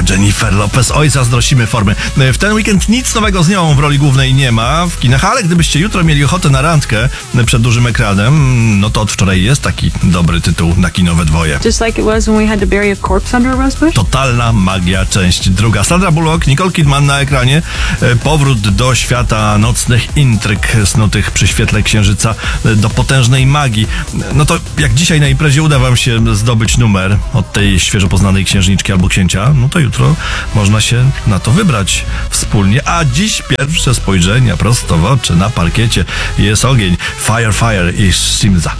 Jennifer Lopez. Oj, zazdrościmy formy. W ten weekend nic nowego z nią w roli głównej nie ma w kinach, ale gdybyście jutro mieli ochotę na randkę przed dużym ekranem, no to od wczoraj jest taki dobry tytuł na kino we dwoje. Just like it was when we had to bury a corpse under a rosebush. Totalna magia, część druga. Sandra Bullock, Nicole Kidman na ekranie. Powrót do świata nocnych intryg snutych przy świetle księżyca, do potężnej magii. No to jak dzisiaj na imprezie uda wam się zdobyć numer od tej świeżo poznanej księżniczki albo księcia, no to jutro można się na to wybrać wspólnie. A dziś pierwsze spojrzenia prosto w oczy na parkiecie. Jest ogień. Fire, fire i Simza.